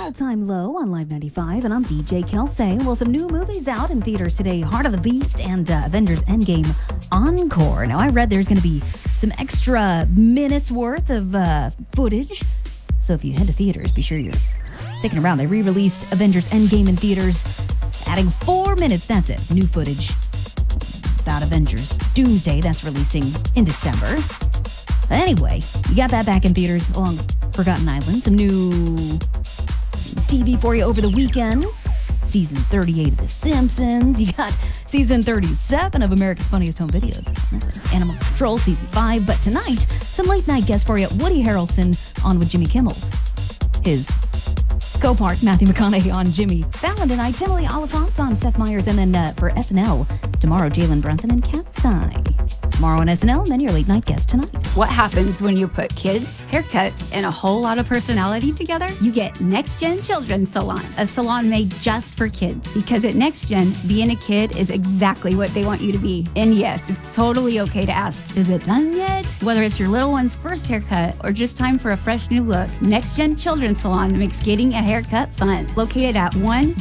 All-Time Low on Live 95, and I'm DJ Kelsey. Well, some new movies out in theaters today. Heart of the Beast and Avengers Endgame Encore. Now, I read there's going to be some extra minutes worth of footage. So if you head to theaters, be sure you're sticking around. They re-released Avengers Endgame in theaters, adding 4 minutes. That's it. New footage about Avengers Doomsday. That's releasing in December. But anyway, you got that back in theaters along with Forgotten Island. Some new TV for you over the weekend. Season 38 of The Simpsons. You got season 37 of America's Funniest Home Videos. Animal Control season 5. But tonight, some late night guests for you. Woody Harrelson on with Jimmy Kimmel. His co-part Matthew McConaughey on Jimmy Fallon tonight. Timothy Olyphant on Seth Meyers. And then for SNL, tomorrow Jalen Brunson and Cat's Eye. Tomorrow on SNL, and then your late night guest tonight. What happens when you put kids, haircuts, and a whole lot of personality together? You get Next Gen Children's Salon, a salon made just for kids. Because at Next Gen, being a kid is exactly what they want you to be. And yes, it's totally okay to ask, is it done yet? Whether it's your little one's first haircut or just time for a fresh new look, Next Gen Children's Salon makes getting a haircut fun. Located at 1000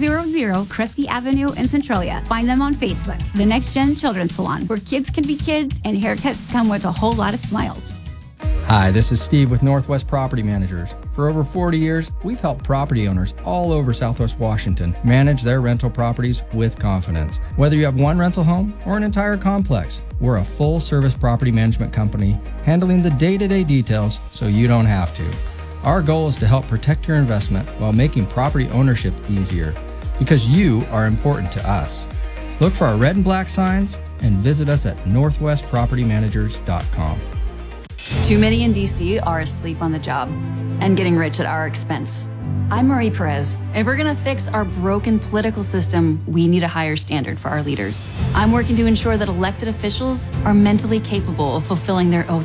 Kresge Avenue in Centralia. Find them on Facebook. The Next Gen Children's Salon, where kids can be kids and haircuts come with a whole lot of smiles. Hi, this is Steve with Northwest Property Managers. For over 40 years, we've helped property owners all over Southwest Washington manage their rental properties with confidence. Whether you have one rental home or an entire complex, we're a full-service property management company handling the day-to-day details so you don't have to. Our goal is to help protect your investment while making property ownership easier, because you are important to us. Look for our red and black signs and visit us at northwestpropertymanagers.com. Too many in DC are asleep on the job and getting rich at our expense. I'm Marie Perez. If we're gonna fix our broken political system, we need a higher standard for our leaders. I'm working to ensure that elected officials are mentally capable of fulfilling their oath